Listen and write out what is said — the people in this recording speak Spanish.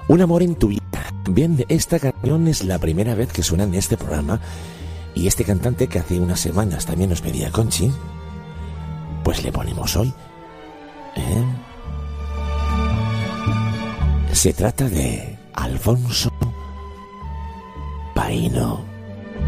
Un amor en tu vida. Bien, esta canción es la primera vez que suena en este programa y este cantante que hace unas semanas también nos pedía Conchi, pues le ponemos hoy. Se trata de Alfonso Paíno.